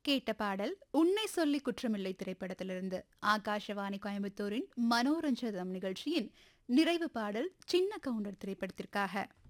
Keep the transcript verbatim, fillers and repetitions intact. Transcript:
கேட்ட பாடல் உன்னை சொல்லி குற்றமில்லை திரைப்படத்திலிருந்து ஆகாஷவாணி கோயம்புத்தூரின் மனோரஞ்சதம் நிகழ்ச்சியின் நிறைவு பாடல் சின்ன கவுண்டர் திரைப்படத்திற்காக.